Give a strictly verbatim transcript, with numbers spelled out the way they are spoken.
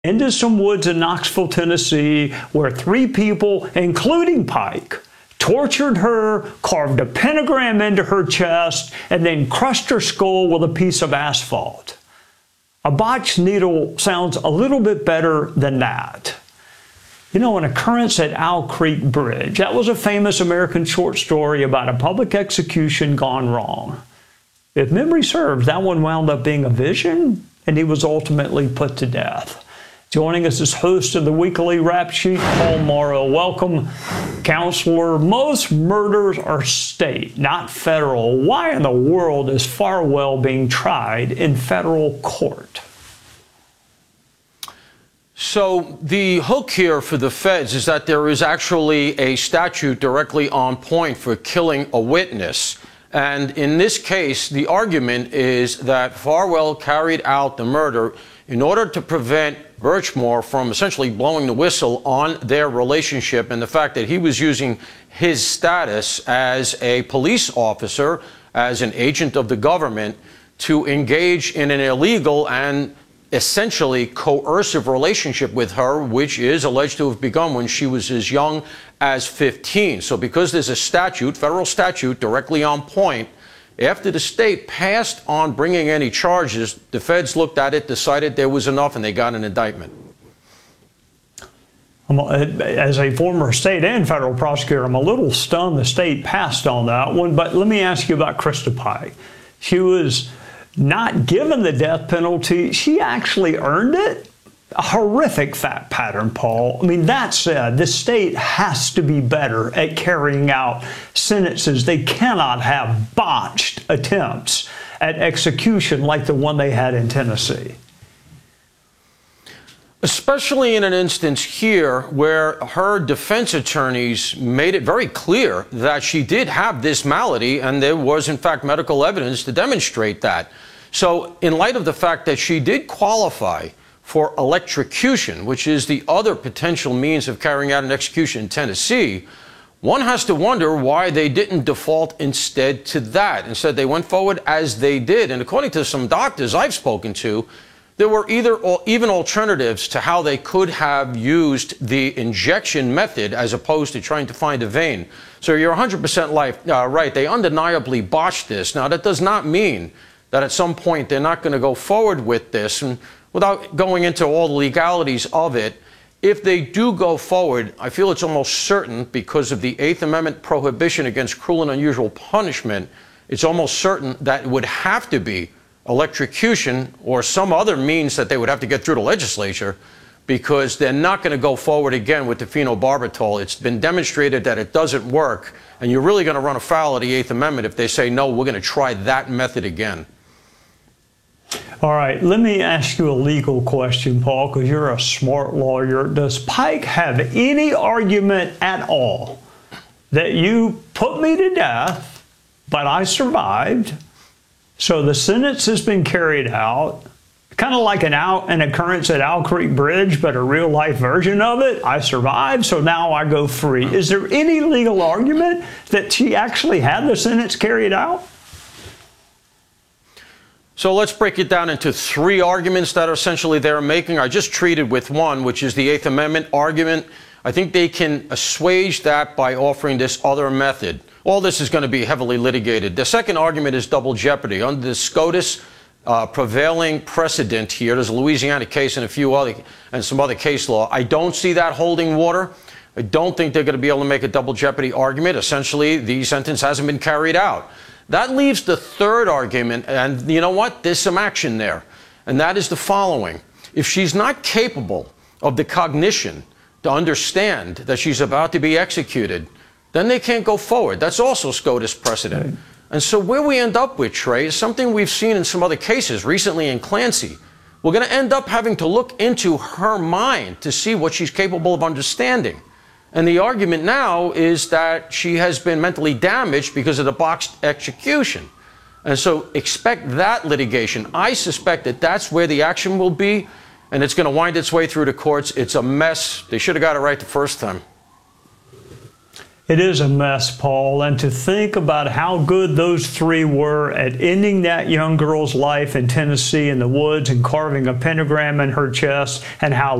into some woods in Knoxville, Tennessee, where three people, including Pike, tortured her, carved a pentagram into her chest, and then crushed her skull with a piece of asphalt. A botched needle sounds a little bit better than that. You know, an occurrence at Owl Creek Bridge. That was a famous American short story about a public execution gone wrong. If memory serves, that one wound up being a vision, and he was ultimately put to death. Joining us as host of the weekly Rap Sheet, Paul Mauro. Welcome, Counselor. Most murders are state, not federal. Why in the world is Farwell being tried in federal court? So the hook here for the feds is that there is actually a statute directly on point for killing a witness. And in this case, the argument is that Farwell carried out the murder in order to prevent Birchmore from essentially blowing the whistle on their relationship, and the fact that he was using his status as a police officer, as an agent of the government, to engage in an illegal and essentially coercive relationship with her, which is alleged to have begun when she was as young as fifteen. So because there's a statute, federal statute, directly on point, after the state passed on bringing any charges, the feds looked at it, decided there was enough, and they got an indictment. As a former state and federal prosecutor, I'm a little stunned the state passed on that one. But let me ask you about Krista Pike. She was not given the death penalty. She actually earned it. A horrific fact pattern, Paul. I mean, that said, the state has to be better at carrying out sentences. They cannot have botched attempts at execution like the one they had in Tennessee. Especially in an instance here where her defense attorneys made it very clear that she did have this malady, and there was, in fact, medical evidence to demonstrate that. So in light of the fact that she did qualify for electrocution, which is the other potential means of carrying out an execution in Tennessee, one has to wonder why they didn't default instead to that. Instead, they went forward as they did. And according to some doctors I've spoken to, there were either or even alternatives to how they could have used the injection method as opposed to trying to find a vein. So you're one hundred percent life, uh, right. They undeniably botched this. Now, that does not mean that at some point they're not going to go forward with this. And without going into all the legalities of it, if they do go forward, I feel it's almost certain, because of the Eighth Amendment prohibition against cruel and unusual punishment, it's almost certain that it would have to be electrocution or some other means that they would have to get through the legislature, because they're not going to go forward again with the phenobarbital. It's been demonstrated that it doesn't work, and you're really going to run afoul of the Eighth Amendment if they say, no, we're going to try that method again. All right, let me ask you a legal question, Paul, because you're a smart lawyer. Does Pike have any argument at all that you put me to death, but I survived, so the sentence has been carried out, kind of like an, out, an occurrence at Owl Creek Bridge, but a real-life version of it? I survived, so now I go free. Is there any legal argument that she actually had the sentence carried out? So let's break it down into three arguments that are essentially they're making. I just treated with one, which is the Eighth Amendment argument. I think they can assuage that by offering this other method. All this is going to be heavily litigated. The second argument is double jeopardy. Under the SCOTUS uh, prevailing precedent here, there's a Louisiana case and a few other and some other case law. I don't see that holding water. I don't think they're going to be able to make a double jeopardy argument. Essentially, the sentence hasn't been carried out. That leaves the third argument, and you know what? There's some action there, and that is the following. If she's not capable of the cognition to understand that she's about to be executed, then they can't go forward. That's also SCOTUS precedent. Right. And so where we end up with, Trey, is something we've seen in some other cases, recently in Clancy. We're going to end up having to look into her mind to see what she's capable of understanding. And the argument now is that she has been mentally damaged because of the botched execution. And so expect that litigation. I suspect that that's where the action will be, and it's going to wind its way through the courts. It's a mess. They should have got it right the first time. It is a mess, Paul, and to think about how good those three were at ending that young girl's life in Tennessee in the woods and carving a pentagram in her chest, and how